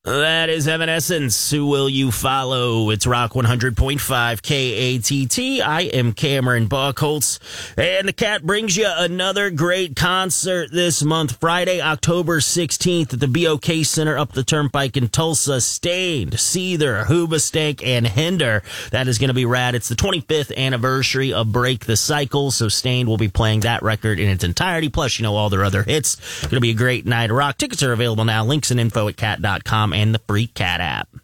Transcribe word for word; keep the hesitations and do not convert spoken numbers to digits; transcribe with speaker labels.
Speaker 1: That is Evanescence. Who will you follow? It's Rock one hundred point five K A T T. I am Cameron Buckholtz, and the Cat brings you another great concert this month, Friday, October sixteenth at the B O K Center up the Turnpike in Tulsa. Stained, Seether, Hoobastank, and Hinder. That is going to be rad. It's the twenty-fifth anniversary of Break the Cycle, so Stained will be playing that record in its entirety, plus, you know, all their other hits. It's going to be a great night of rock. Tickets are available now. Links and info at cat dot com and the free Cat app.